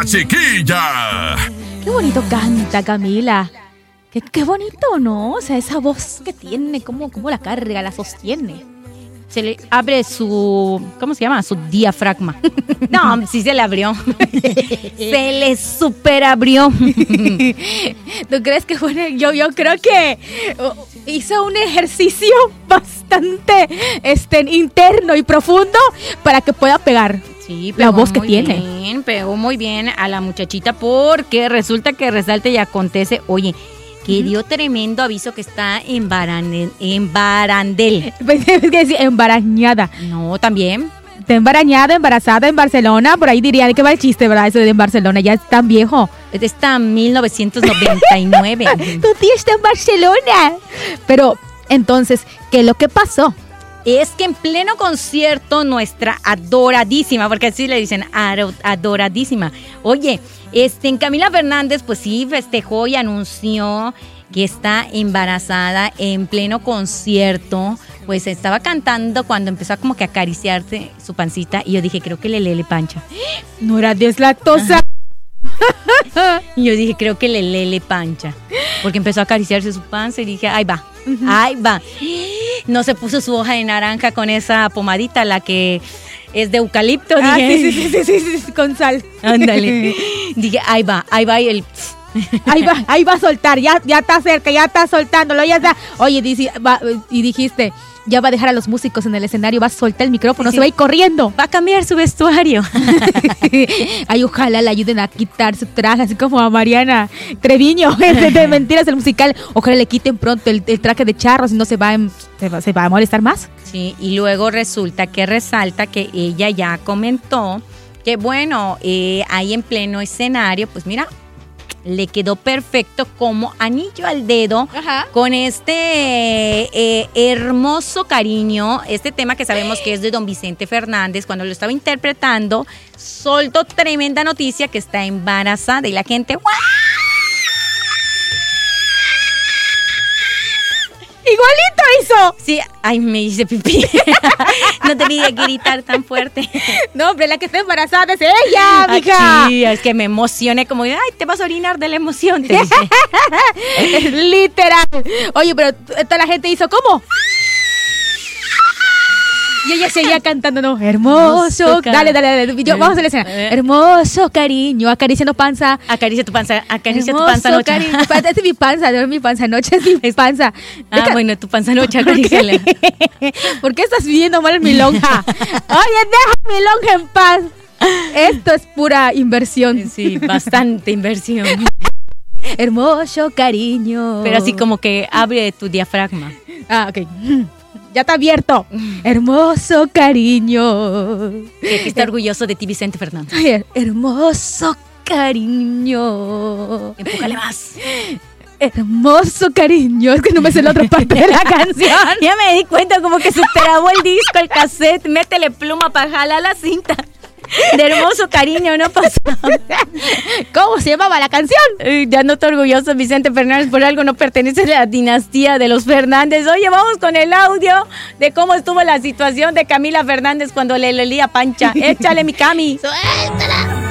Chiquilla. Qué bonito canta Camila. Qué bonito, ¿no? O sea, esa voz que tiene, cómo la carga, la sostiene. Se le abre su, ¿cómo se llama? Su diafragma. No, sí se le abrió. Se le superabrió. ¿Tú crees que bueno? Yo creo que hizo un ejercicio bastante interno y profundo para que pueda pegar. Sí, la voz que tiene. Pegó muy bien a la muchachita porque resulta que resalta y acontece, oye, que dio tremendo aviso que está en barandel. Embarañada. No, también. Está embarañada, embarazada en Barcelona. Por ahí dirían que va el chiste, ¿verdad? Eso de en Barcelona, ya es tan viejo. Está en 1999. Tu tía está en Barcelona. Pero, entonces, ¿qué es lo que pasó? Es que en pleno concierto nuestra adoradísima, porque así le dicen, adoradísima. Oye, en Camila Fernández, pues sí, festejó y anunció que está embarazada en pleno concierto. Pues estaba cantando cuando empezó a como que acariciarse su pancita y yo dije, creo que le pancha. No era deslactosa. Y yo dije, creo que le pancha. Porque empezó a acariciarse su panza y dije, ahí va, ahí va. No se puso su hoja de naranja con esa pomadita, la que es de eucalipto. Dije, sí, con sal. Ándale. Dije, ahí va y el... Ahí va a soltar, ya está cerca, ya está soltándolo, ya está. Oye, y dijiste, ya va a dejar a los músicos en el escenario, va a soltar el micrófono, sí. Se va a ir corriendo. Va a cambiar su vestuario. Ay, ojalá le ayuden a quitar su traje, así como a Mariana Treviño, de Mentiras, el musical. Ojalá le quiten pronto el traje de charro, si no se va a molestar más. Sí, y luego resulta que resalta que ella ya comentó que bueno, ahí en pleno escenario, pues mira, le quedó perfecto como anillo al dedo. Ajá. Con este hermoso cariño, este tema que sabemos que es de don Vicente Fernández, cuando lo estaba interpretando, soltó tremenda noticia que está embarazada y la gente ¡guau! ¡Igualito hizo! Sí, ay, me hice pipí. No tenía que gritar tan fuerte. No, hombre, la que está embarazada es ella, mija. Sí, es que me emocioné como, ay, te vas a orinar de la emoción. Te dije. Literal. Oye, pero toda la gente hizo, ¿cómo? Y ella seguía cantando, ¿no? Hermoso. Dale. Vamos a hacer la escena. Hermoso cariño, acariciando panza. Acaricia tu panza noche. Cariño. Es mi panza, no es mi panza noche, es mi panza. Bueno, tu panza noche, acaríciala. ¿Por qué estás viendo mal mi lonja? Oye, deja mi lonja en paz. Esto es pura inversión. Sí, bastante inversión. Hermoso cariño. Pero así como que abre tu diafragma. Ok. Ya está abierto. Hermoso cariño. Que está orgulloso de ti, Vicente Fernández. Ay, hermoso cariño. Empújale más. Hermoso cariño. Es que no me sé la otra parte de la canción. Ya me di cuenta como que superabó el disco, el cassette. Métele pluma para jalar la cinta. De hermoso cariño, no pasó. ¿Cómo se llamaba la canción? Ya no estoy orgulloso, Vicente Fernández, por algo no pertenece a la dinastía de los Fernández. Oye, vamos con el audio de cómo estuvo la situación de Camila Fernández cuando le lía pancha. Échale, mi Cami. ¡Suéltala!